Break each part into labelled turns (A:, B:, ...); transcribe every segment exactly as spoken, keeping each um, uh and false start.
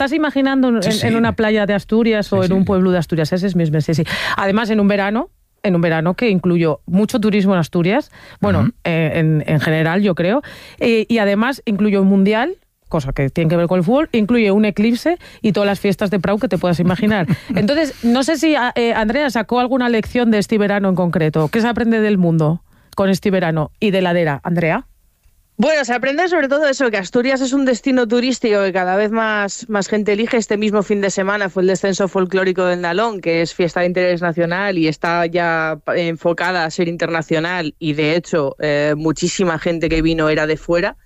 A: estás imaginando en, sí, sí. en una playa de Asturias o sí, en un pueblo de Asturias, ese es mismo, sí, sí. Además, en un verano, en un verano que incluyó mucho turismo en Asturias, bueno, uh-huh. eh, en, en general yo creo, eh, y además incluyó un mundial, cosa que tiene que ver con el fútbol, incluye un eclipse y todas las fiestas de Prau que te puedas imaginar. Entonces, no sé si eh, Andrea sacó alguna lección de este verano en concreto. ¿Qué se aprende del mundo con este verano y de ladera, Andrea?
B: Bueno, se aprende sobre todo eso, que Asturias es un destino turístico que cada vez más, más gente elige. Este mismo fin de semana fue el descenso folclórico del Nalón, que es fiesta de interés nacional y está ya enfocada a ser internacional, y de hecho eh, muchísima gente que vino era de fuera.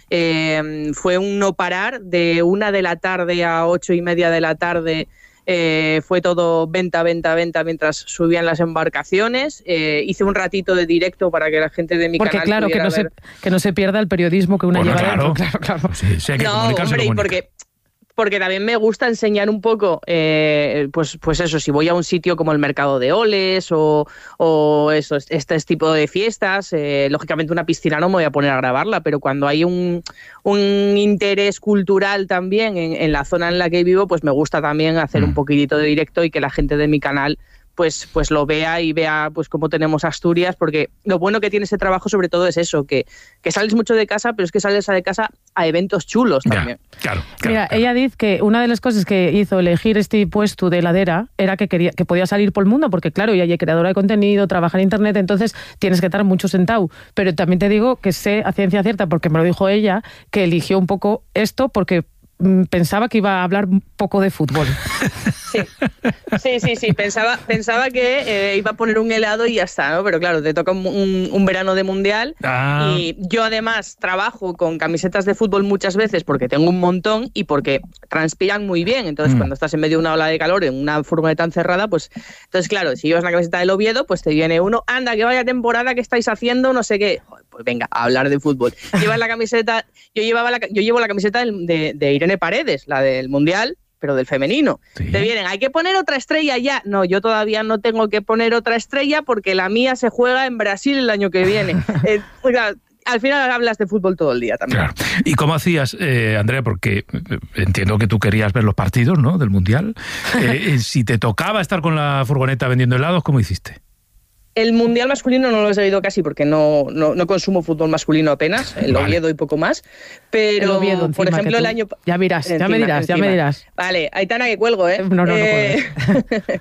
B: Eh, fue un no parar, de una de la tarde a ocho y media de la tarde. Eh, fue todo venta, venta, venta mientras subían las embarcaciones. Eh, hice un ratito de directo para que la gente de mi
A: porque,
B: canal
A: claro, que no,
B: ver...
A: se, que no se pierda el periodismo que una
C: bueno,
A: lleva
C: claro.
A: dentro. Claro, claro.
C: Sí, sí, hay que
B: no,
C: comunicarse,
B: hombre, y porque... Porque también me gusta enseñar un poco, eh, pues, pues eso, si voy a un sitio como el Mercado de Oles o, o eso, este tipo de fiestas, eh, lógicamente una piscina no me voy a poner a grabarla, pero cuando hay un, un interés cultural también en, en la zona en la que vivo, pues me gusta también hacer mm. un poquitito de directo y que la gente de mi canal pues, pues lo vea y vea pues cómo tenemos Asturias, porque lo bueno que tiene ese trabajo sobre todo es eso, que, que sales mucho de casa, pero es que sales de casa a eventos chulos también.
C: Ya, claro, claro,
A: Mira,
C: claro.
A: ella dice que una de las cosas que hizo elegir este puesto de heladera era que quería que podía salir por el mundo, porque claro, ella es creadora de contenido, trabaja en internet, entonces tienes que estar mucho sentado. Pero también te digo que sé a ciencia cierta, porque me lo dijo ella, que eligió un poco esto porque pensaba que iba a hablar un poco de fútbol.
B: Sí, sí, sí, sí. Pensaba, pensaba que eh, iba a poner un helado y ya está, ¿no? Pero claro, te toca un, un, un verano de mundial ah. y yo además trabajo con camisetas de fútbol muchas veces porque tengo un montón y porque transpiran muy bien. Entonces, mm. cuando estás en medio de una ola de calor en una furgoneta encerrada, pues... Entonces, claro, si llevas una camiseta del Oviedo, pues te viene uno, anda, que vaya temporada que estáis haciendo, no sé qué. Joder, pues venga, a hablar de fútbol. Llevas la camiseta... Yo, llevaba la, yo llevo la camiseta de, de Irene Paredes, la del Mundial, pero del femenino. ¿Sí? Te vienen, hay que poner otra estrella ya. No, yo todavía no tengo que poner otra estrella porque la mía se juega en Brasil el año que viene. eh, claro, al final hablas de fútbol todo el día también.
C: Claro. ¿Y cómo hacías, eh, Andrea? Porque entiendo que tú querías ver los partidos, ¿no?, del Mundial. Eh, si te tocaba estar con la furgoneta vendiendo helados, ¿cómo hiciste?
B: El Mundial masculino no lo he seguido casi porque no, no, no consumo fútbol masculino apenas, el vale. Oviedo y poco más, pero
A: el Oviedo,
B: por ejemplo el año...
A: Ya mirás,
B: encima,
A: ya me dirás,
B: encima.
A: ya me dirás.
B: Vale, Aitana, que cuelgo, ¿eh?
A: No, no,
B: eh,
A: no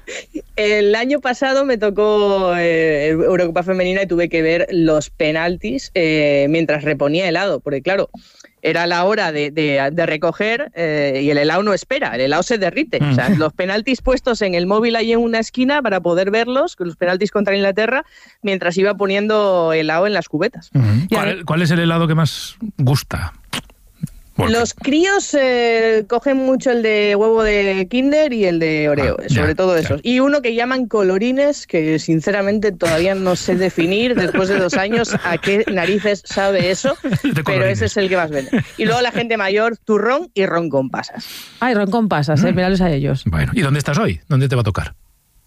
B: El año pasado me tocó eh, Eurocopa Femenina y tuve que ver los penaltis eh, mientras reponía helado, porque claro... Era la hora de, de, de recoger eh, y el helado no espera, el helado se derrite. Mm. O sea, los penaltis puestos en el móvil ahí en una esquina para poder verlos, los penaltis contra Inglaterra, mientras iba poniendo helado en las cubetas.
C: Mm. ¿Cuál, ¿Cuál es el helado que más gusta?
B: Porque... Los críos eh, cogen mucho el de huevo de Kinder y el de Oreo, ah, sobre ya, todo esos. Ya. Y uno que llaman colorines, que sinceramente todavía no sé definir, después de dos años, a qué narices sabe eso, pero ese es el que más vende. Y luego la gente mayor, turrón y ron con pasas.
A: Ay, ron con pasas, mm. eh, mírales a ellos.
C: Bueno, ¿y dónde estás hoy? ¿Dónde te va a tocar?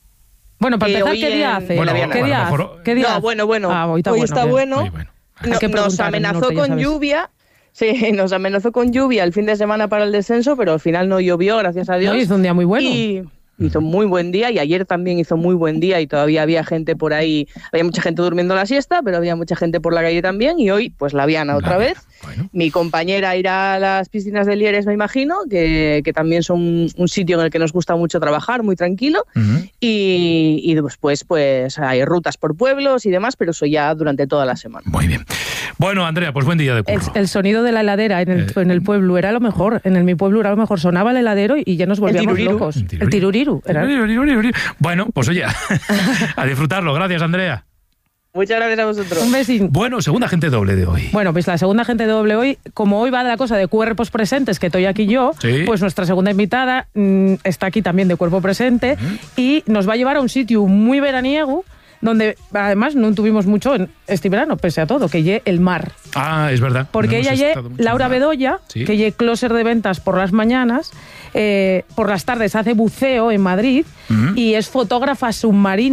A: Bueno, para empezar, ¿qué día hace?
C: Bueno,
A: ¿Qué, día
C: mejor...
B: ¿Qué día? No, bueno, bueno,
A: ah, hoy está
B: hoy
A: bueno.
B: Está bueno.
C: Muy bueno.
B: No, nos amenazó con
A: norte,
B: lluvia. Sí, nos amenazó con lluvia el fin de semana para el descenso, pero al final no llovió, gracias a Dios.
A: No, hizo un día muy bueno.
B: Y hizo muy buen día, y ayer también hizo muy buen día, y todavía había gente por ahí, había mucha gente durmiendo la siesta, pero había mucha gente por la calle también, y hoy, pues la Viana otra la vez. Bueno. Mi compañera irá a las piscinas de Lieres, me imagino, que, que también son un sitio en el que nos gusta mucho trabajar, muy tranquilo, uh-huh. y, y después pues hay rutas por pueblos y demás, pero eso ya durante toda la semana.
C: Muy bien. Bueno, Andrea, pues buen día de curro.
A: El, el sonido de la heladera en el, eh, en el pueblo era lo mejor, en el mi pueblo era lo mejor, sonaba el heladero y ya nos volvíamos locos. El tiruriru. El tiruriru.
C: Bueno, pues oye, a disfrutarlo. Gracias, Andrea.
B: Muchas gracias a vosotros.
A: Un besín.
C: Bueno, segunda gente doble de hoy.
A: Bueno, pues la segunda gente doble hoy, como hoy va de la cosa de cuerpos presentes, que estoy aquí yo, ¿sí? Pues nuestra segunda invitada mmm, está aquí también de cuerpo presente, uh-huh. y nos va a llevar a un sitio muy veraniego, donde además no tuvimos mucho en este verano, pese a todo, que lle el mar.
C: Ah, es verdad.
A: Porque no ella lle Laura Bedoya, ¿sí? Que lle closer de ventas por las mañanas, eh, por las tardes hace buceo en Madrid, uh-huh. y es fotógrafa submarina,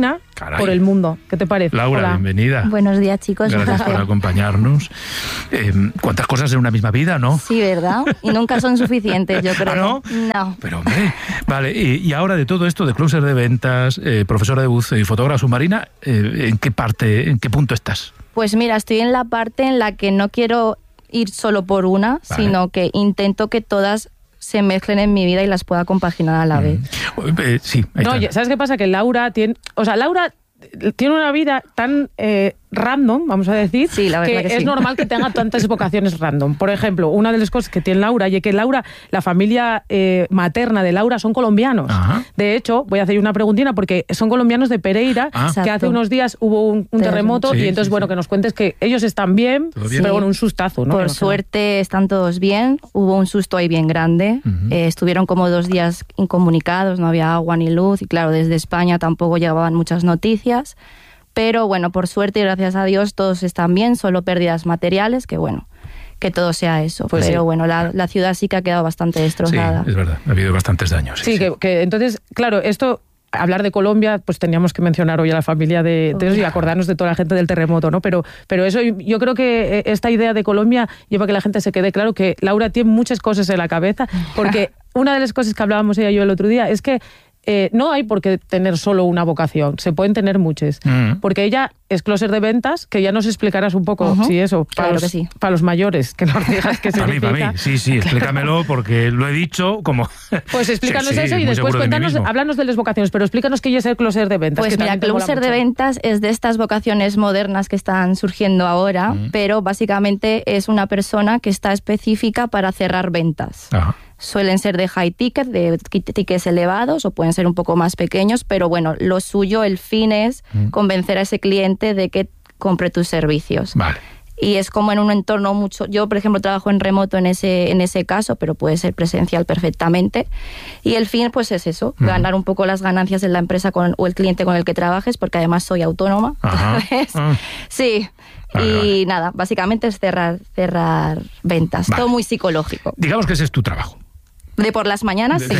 C: Caray.
A: por el mundo. ¿Qué te parece?
C: Laura,
A: Hola.
C: bienvenida.
D: Buenos días, chicos.
C: Gracias por acompañarnos. Eh, ¿Cuántas cosas en una misma vida, no?
D: Sí, ¿verdad? Y nunca son suficientes, yo creo.
C: ¿Ah, no?
D: No.
C: Pero, hombre, vale. Y, y ahora de todo esto, de closer de ventas, eh, profesora de buceo y fotógrafa submarina, eh, ¿en qué parte, en qué punto estás?
D: Pues mira, estoy en la parte en la que no quiero ir solo por una, vale. sino que intento que todas se mezclen en mi vida y las pueda compaginar a la vez.
C: Mm. Eh, sí, ahí
A: no,
C: está.
A: ¿sabes qué pasa? Que Laura tiene... O sea, Laura tiene una vida tan eh, random, vamos a decir,
D: sí, la verdad
A: que,
D: que
A: es
D: sí.
A: normal que tenga tantas vocaciones random. Por ejemplo, una de las cosas que tiene Laura, y es que Laura, la familia eh, materna de Laura son colombianos. Ajá. De hecho, voy a hacer una preguntina porque son colombianos de Pereira, ah. que hace unos días hubo un, un terremoto sí, y entonces, sí, bueno, sí. que nos cuentes que ellos están bien, bien? pero bueno, un sustazo, ¿no?
D: Por
A: no
D: suerte están todos bien, hubo un susto ahí bien grande, uh-huh. eh, estuvieron como dos días incomunicados, no había agua ni luz y claro, desde España tampoco llegaban muchas noticias. Pero bueno, por suerte y gracias a Dios todos están bien, solo pérdidas materiales, que bueno, que todo sea eso. Pues Pero sí. bueno, la, la ciudad sí que ha quedado bastante destrozada.
C: Sí, es verdad, ha habido bastantes daños.
A: Sí,
C: sí,
A: que,
C: sí.
A: que entonces, claro, esto... Hablar de Colombia, pues teníamos que mencionar hoy a la familia de, de ellos y acordarnos de toda la gente del terremoto, ¿no? Pero, pero eso, yo creo que esta idea de Colombia lleva a que la gente se quede claro que Laura tiene muchas cosas en la cabeza, porque una de las cosas que hablábamos ella y yo el otro día es que Eh, no hay por qué tener solo una vocación, se pueden tener muchas. Mm. Porque ella es closer de ventas, que ya nos explicarás un poco, uh-huh. si eso, para,
D: claro
A: los,
D: que sí.
A: para los mayores, que nos digas qué significa.
C: Para mí, para mí, sí, sí, explícamelo porque lo he dicho como...
A: Pues explícanos
C: sí, sí,
A: eso y después cuéntanos,
C: de
A: háblanos de las vocaciones, pero explícanos qué es el closer de ventas.
D: Pues
A: que
D: mira, closer de ventas es de estas vocaciones modernas que están surgiendo ahora, mm. pero básicamente es una persona que está específica para cerrar ventas. Ajá. Suelen ser de high ticket, de tickets elevados o pueden ser un poco más pequeños, pero bueno, lo suyo, el fin es mm. convencer a ese cliente de que compre tus servicios.
C: Vale.
D: Y es como en un entorno mucho... Yo, por ejemplo, trabajo en remoto en ese, en ese caso, pero puede ser presencial perfectamente. Y el fin, pues es eso, mm. ganar un poco las ganancias de la empresa con, o el cliente con el que trabajes, porque además soy autónoma.
C: Ajá. Ah.
D: Sí. Vale, y vale. nada, básicamente es cerrar, cerrar ventas. Vale. Todo muy psicológico.
C: Digamos que ese es tu trabajo.
D: De por las mañanas, sí.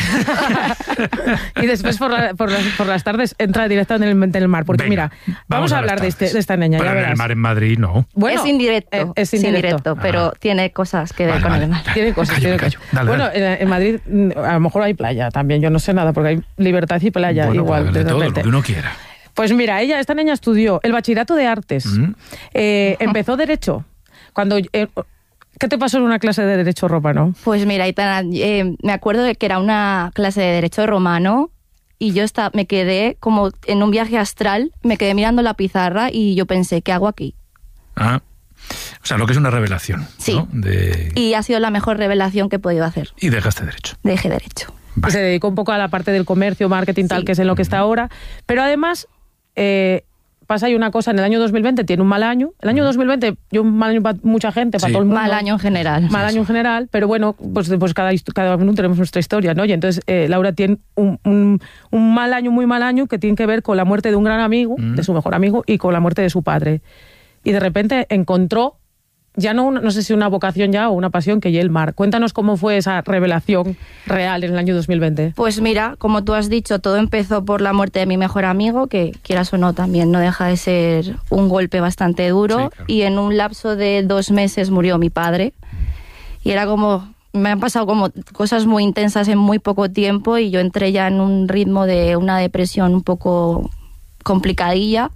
A: Y después por, la, por, las, por las tardes entra directamente en el, en el mar. Porque
C: Venga,
A: mira, vamos, vamos a, a hablar de, este, de esta niña.
C: Pero
A: ya
C: en el mar en Madrid no.
D: Bueno, es indirecto, eh, es indirecto, indirecto pero
C: ah.
D: tiene cosas que ver
C: vale,
D: con
C: vale.
D: el mar.
A: Tiene cosas.
C: Callo,
A: tiene
C: callo.
A: cosas.
C: Dale,
A: bueno,
C: dale.
A: En, en Madrid a lo mejor hay playa también. Yo no sé nada porque hay libertad y playa
C: bueno,
A: igual.
C: De
A: de
C: todo
A: repente.
C: lo que uno quiera.
A: Pues mira, ella, esta niña estudió el bachillerato de artes. Mm. Eh, empezó derecho. Cuando... Eh, ¿Qué te pasó en una clase de Derecho Romano?
D: Pues mira, Aitana, eh, me acuerdo de que era una clase de Derecho Romano y yo estaba, me quedé como en un viaje astral, me quedé mirando la pizarra y yo pensé, ¿qué hago aquí?
C: Ah, o sea, lo que es una revelación.
D: Sí,
C: ¿no? De...
D: y ha sido la mejor revelación que he podido hacer.
C: Y dejaste Derecho.
D: Dejé Derecho.
C: Vale.
A: Se dedicó un poco a la parte del comercio, marketing, sí. tal, que es en lo que está ahora, pero además... Eh, pasa ahí una cosa, en el año dos mil veinte tiene un mal año. El año dos mil veinte dio un mal año para mucha gente, para
C: sí.
A: todo el mundo.
D: Mal año en general.
A: Mal
D: sí,
A: año en general, pero bueno, pues, pues cada, cada uno tenemos nuestra historia, ¿no? Y entonces eh, Laura tiene un, un, un mal año, muy mal año, que tiene que ver con la muerte de un gran amigo, mm. de su mejor amigo, y con la muerte de su padre. Y de repente encontró, ya no, no sé si una vocación ya o una pasión, que y el mar. Cuéntanos cómo fue esa revelación real en el año dos mil veinte.
D: Pues mira, como tú has dicho, todo empezó por la muerte de mi mejor amigo, que quieras o no también no deja de ser un golpe bastante duro, sí, claro. Y en un lapso de dos meses murió mi padre. Y era como, me han pasado como cosas muy intensas en muy poco tiempo y yo entré ya en un ritmo de una depresión un poco complicadilla.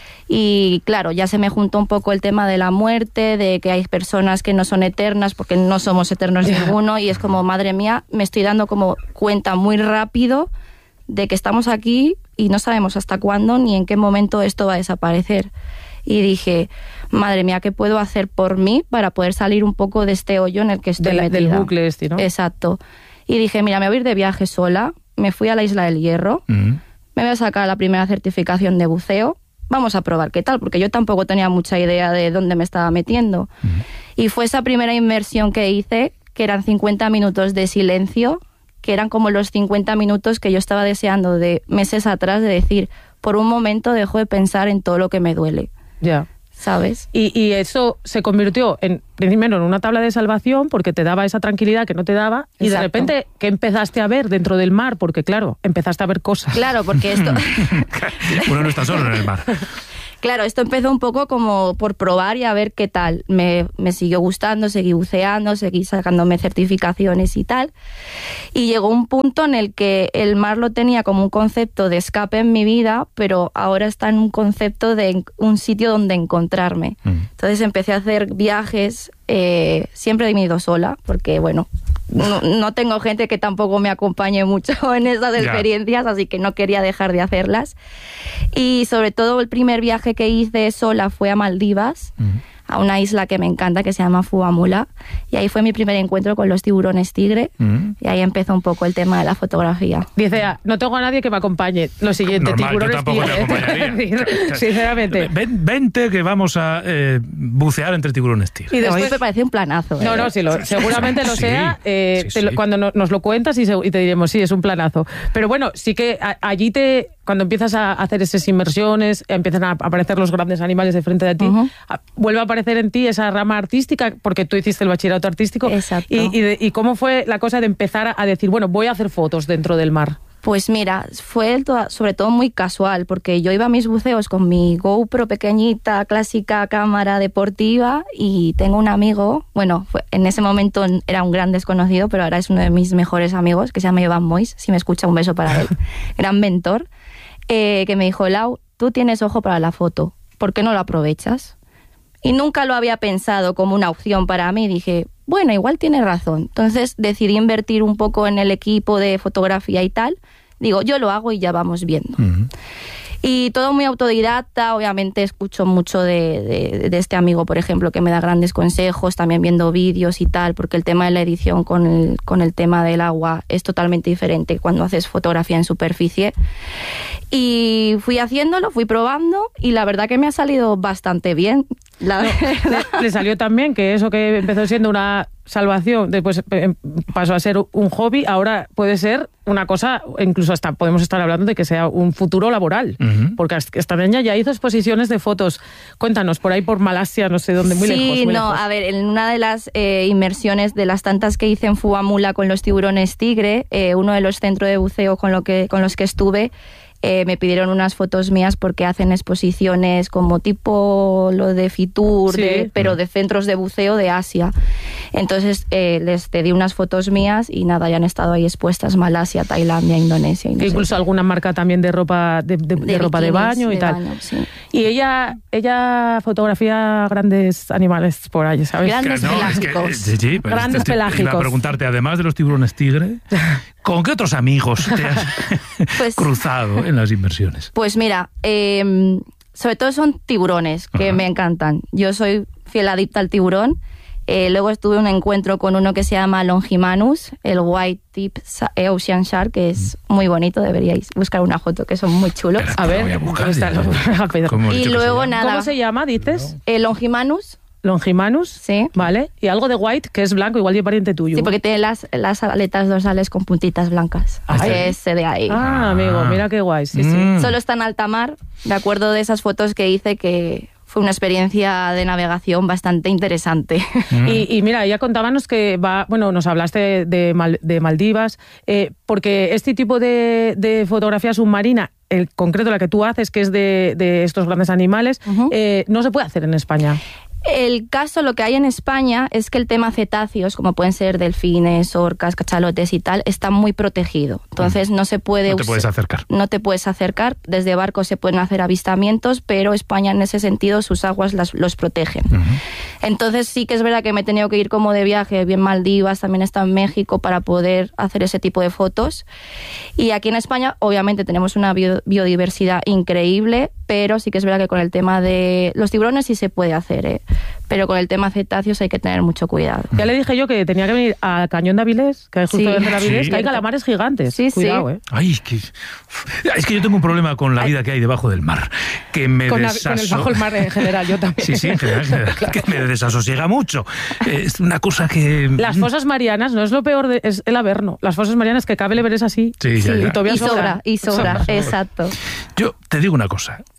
D: Y claro, ya se me juntó un poco el tema de la muerte, de que hay personas que no son eternas, porque no somos eternos yeah. ninguno, y es como, madre mía, me estoy dando como cuenta muy rápido de que estamos aquí y no sabemos hasta cuándo ni en qué momento esto va a desaparecer. Y dije, madre mía, ¿qué puedo hacer por mí para poder salir un poco de este hoyo en el que estoy
A: de la,
D: metida?
A: Del bucle este, ¿no?
D: Exacto. Y dije, mira, me voy a ir de viaje sola, me fui a la Isla del Hierro, mm. me voy a sacar la primera certificación de buceo, vamos a probar qué tal, porque yo tampoco tenía mucha idea de dónde me estaba metiendo. Uh-huh. Y fue esa primera inmersión que hice, que eran cincuenta minutos de silencio, que eran como los cincuenta minutos que yo estaba deseando de meses atrás, de decir, por un momento dejo de pensar en todo lo que me duele.
A: Ya. Yeah.
D: ¿sabes?
A: Y, y eso se convirtió en, primero, en una tabla de salvación porque te daba esa tranquilidad que no te daba. Y Exacto. de repente, ¿qué empezaste a ver dentro del mar? Porque claro, empezaste a ver cosas.
D: Claro, porque esto...
C: Uno no está solo en el mar.
D: Claro, esto empezó un poco como por probar y a ver qué tal. Me, me siguió gustando, seguí buceando, seguí sacándome certificaciones y tal. Y llegó un punto en el que el mar lo tenía como un concepto de escape en mi vida, pero ahora está en un concepto de un sitio donde encontrarme. Mm. Entonces empecé a hacer viajes, eh, siempre he ido sola, porque bueno... No, no tengo gente que tampoco me acompañe mucho en esas experiencias, yeah. así que no quería dejar de hacerlas. Y sobre todo el primer viaje que hice sola fue a Maldivas, mm. a una isla que me encanta que se llama Fuamula, y ahí fue mi primer encuentro con los tiburones tigre, mm. y ahí empezó un poco el tema de la fotografía.
A: Dice, ah, no tengo a nadie que me acompañe. Lo siguiente,
C: Normal,
A: tiburones
C: yo tampoco
A: tigre.
C: Te acompañaría.
A: Sinceramente.
C: Ven, vente que vamos a eh, bucear entre tiburones tigre.
D: Y después me parece un planazo. ¿eh?
A: No, no, sí, lo, seguramente lo
C: sí,
A: sea. Eh,
C: sí,
A: te,
C: sí.
A: Cuando no, nos lo cuentas y, se, y te diremos, sí, es un planazo. Pero bueno, sí que a, allí te... Cuando empiezas a hacer esas inmersiones, empiezan a aparecer los grandes animales de frente de ti, uh-huh. vuelve a aparecer en ti esa rama artística, porque tú hiciste el bachillerato artístico.
D: Exacto.
A: Y, y, de, ¿Y cómo fue la cosa de empezar a decir, bueno, voy a hacer fotos dentro del mar?
D: Pues mira, fue sobre todo muy casual, porque yo iba a mis buceos con mi GoPro pequeñita, clásica cámara deportiva, y tengo un amigo, bueno, fue, en ese momento era un gran desconocido, pero ahora es uno de mis mejores amigos, que se llama Iván Mois, si me escucha, un beso para él, gran mentor, eh, que me dijo, Lau, tú tienes ojo para la foto, ¿por qué no lo aprovechas? Y nunca lo había pensado como una opción para mí, dije, bueno, igual tiene razón. Entonces decidí invertir un poco en el equipo de fotografía y tal. Digo, yo lo hago y ya vamos viendo. Uh-huh. Y todo muy autodidacta, obviamente escucho mucho de, de, de este amigo, por ejemplo, que me da grandes consejos, también viendo vídeos y tal, porque el tema de la edición con el, con el tema del agua es totalmente diferente cuando haces fotografía en superficie. Y fui haciéndolo, fui probando, y la verdad que me ha salido bastante bien. La
A: no, le, le salió tan bien que eso que empezó siendo una salvación, después pasó a ser un hobby, ahora puede ser una cosa, incluso hasta podemos estar hablando de que sea un futuro laboral, uh-huh. porque esta niña ya hizo exposiciones de fotos. Cuéntanos, por ahí por Malasia, no sé dónde, muy
D: sí,
A: lejos. Sí,
D: no,
A: lejos.
D: A ver, en una de las eh, inmersiones de las tantas que hice en Fuamula con los tiburones tigre, eh, uno de los centros de buceo con, lo que, con los que estuve, Eh, me pidieron unas fotos mías porque hacen exposiciones como tipo lo de Fitur, sí. de, pero de centros de buceo de Asia. Entonces eh, les pedí unas fotos mías y nada, ya han estado ahí expuestas Malasia, Tailandia, Indonesia. Y no
A: incluso
D: sé.
A: alguna marca también de ropa de, de, de, de ropa de baño y
D: de
A: tal.
D: Baño, sí.
A: Y ella ella fotografía grandes animales por ahí, ¿sabes?
D: Grandes
C: no,
D: pelágicos.
C: Es que, sí, sí, pues
A: grandes
C: te, te,
A: pelágicos.
C: Iba a preguntarte, además de los tiburones tigre, ¿con qué otros amigos te has pues, cruzado en las inversiones?
D: Pues mira, eh, sobre todo son tiburones, que Ajá. me encantan. Yo soy fiel adicta al tiburón. Eh, luego estuve en un encuentro con uno que se llama Longimanus, el White Tip Ocean Shark, que es muy bonito, deberíais buscar una foto, que son muy chulos.
C: Espera,
A: a ver,
C: voy a buscar,
D: y luego nada.
A: ¿Cómo se llama, dices?
D: Eh, Longimanus.
A: Longimanus,
D: sí.
A: Vale. Y algo de white, que es blanco, igual de pariente tuyo.
D: Sí, porque tiene las, las aletas dorsales con puntitas blancas.
A: Ay.
D: Ese de ahí.
A: Ah, amigo, mira qué guay, sí,
C: mm.
A: sí.
D: Solo está en alta mar. Me acuerdo de esas fotos que hice que fue una experiencia de navegación bastante interesante.
A: Mm. Y, y mira, ya contábamos que va, bueno, nos hablaste de, Mal, de Maldivas, eh, porque este tipo de, de fotografía submarina, el concreto la que tú haces, que es de, de estos grandes animales, uh-huh. eh, no se puede hacer en España.
D: El caso, lo que hay en España es que el tema cetáceos, como pueden ser delfines, orcas, cachalotes y tal, está muy protegido. Entonces no se puede...
C: No te puedes acercar.
D: No te puedes acercar. Desde barcos se pueden hacer avistamientos, pero España en ese sentido sus aguas las, los protegen. Uh-huh. Entonces sí que es verdad que me he tenido que ir como de viaje, bien Maldivas, también está en México, para poder hacer ese tipo de fotos. Y aquí en España obviamente tenemos una bio, biodiversidad increíble, pero sí que es verdad que con el tema de los tiburones sí se puede hacer, ¿eh? Pero con el tema cetáceos hay que tener mucho cuidado.
A: Ya le dije yo que tenía que venir a Cañón de Avilés, que hay justo sí. de Avilés, sí. que hay calamares gigantes.
D: Sí,
A: Cuidado,
D: sí.
A: ¿eh?
C: Ay, es que, es que yo tengo un problema con la vida que hay debajo del mar. Que me
A: con,
C: desaso...
A: la, con el bajo el mar en general, yo también.
C: Sí, sí, en general, en general claro. Que me desasosiega mucho. Es una cosa que...
A: Las fosas marianas no es lo peor, de, es el Averno. Las fosas marianas, que cabe le veres así.
C: Sí, ya,
D: sí.
C: ya.
D: Y, y sobra, y sobra, sobra, exacto.
C: Yo te digo una cosa.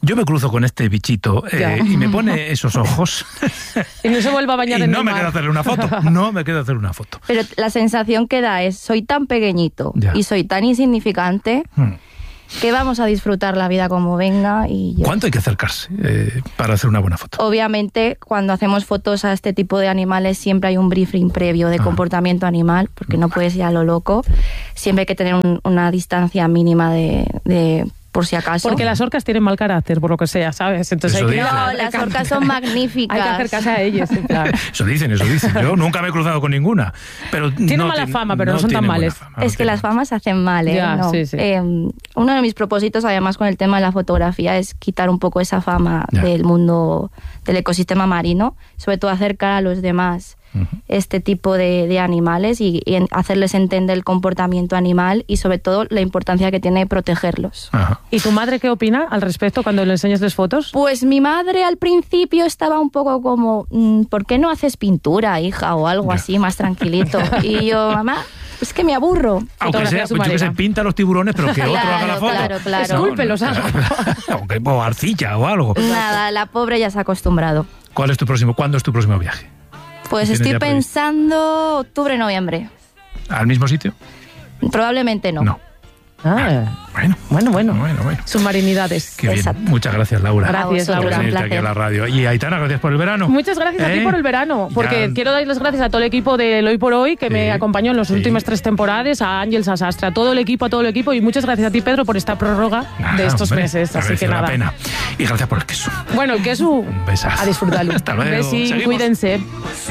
C: Yo me cruzo con este bichito eh, y me pone esos ojos.
A: Y no se vuelve a bañar
C: y
A: en
C: no
A: el
C: me
A: mar.
C: quedo a hacerle una foto. No me quedo a hacer una foto.
D: Pero la sensación que da es, soy tan pequeñito
C: Ya.
D: y soy tan insignificante
C: Hmm.
D: que vamos a disfrutar la vida como venga. Y ya.
C: ¿Cuánto hay que acercarse eh, para hacer una buena foto?
D: Obviamente, cuando hacemos fotos a este tipo de animales, siempre hay un briefing previo de
C: Ah.
D: comportamiento animal, porque no puedes ir a lo loco. Siempre hay que tener un- una distancia mínima de, de por si acaso.
A: Porque las orcas tienen mal carácter, por lo que sea, ¿sabes? Entonces
C: Eso
A: hay que...
C: dicen.
D: No, las orcas son magníficas.
A: Hay que acercarse a ellas, en plan.
C: Eso dicen, eso dicen. Yo nunca me he cruzado con ninguna. Pero
A: Tienen
C: no
A: mala
C: tien-
A: fama, pero no son tan
C: tienen buena
A: males.
C: fama,
D: Es
C: no
D: que las
C: tienen-
D: famas hacen mal, ¿eh?
A: Ya,
D: No.
A: sí, sí.
D: Eh, uno de mis propósitos, además, con el tema de la fotografía es quitar un poco esa fama
C: Ya.
D: del mundo, del ecosistema marino, sobre todo acercar a los demás
C: Ujú.
D: este tipo de, de animales y, y en- hacerles entender el comportamiento animal y, sobre todo, la importancia que tiene protegerlos.
C: Ajá.
A: ¿Y tu madre qué opina al respecto cuando le enseñas las fotos?
D: Pues mi madre al principio estaba un poco como, mm, ¿por qué no haces pintura, hija? O algo
C: Ya.
D: así, más tranquilito. Y yo, mamá, es que me aburro.
C: Aunque
A: Fotografía
C: sea, pues yo que
A: submarina.
C: se pinta los tiburones, pero que otro
D: Claro,
C: haga la foto.
D: claro, claro.
A: Escúlpelos, algo.
C: Aunque, o arcilla o algo.
D: Nada, la pobre ya se ha acostumbrado.
C: ¿Cuál es tu próximo? ¿Cuándo es tu próximo viaje?
D: Pues
C: ¿Tienes
D: estoy
C: ya previsto?
D: pensando octubre, noviembre.
C: ¿Al mismo sitio?
D: Probablemente no.
C: No.
A: Ah,
C: Bueno,
A: bueno, bueno.
C: bueno, bueno.
A: Submarinidades.
C: Qué bien.
D: Exacto.
C: Muchas gracias, Laura.
A: Gracias,
D: A vosotros,
A: Laura.
D: un
C: Venirte aquí
D: placer.
C: a la radio. Y Aitana, gracias por el verano.
A: Muchas gracias a ti
C: ¿Eh?
A: por el verano, porque
C: Ya-
A: quiero dar las gracias a todo el equipo de Hoy por Hoy que
C: Sí,
A: me acompañó en las
C: sí.
A: últimas tres temporadas, a Ángel Sasastre, a todo el equipo, a todo el equipo, y muchas gracias a ti, Pedro, por esta prórroga
C: Nada,
A: de estos
C: hombre,
A: meses.
C: me
A: Así que
C: mereció la
A: nada.
C: pena. Y gracias por el queso.
A: Bueno, el queso,
C: Un besazo.
A: a disfrutarlo.
C: Hasta luego.
A: Besi,
C: Seguimos.
A: cuídense.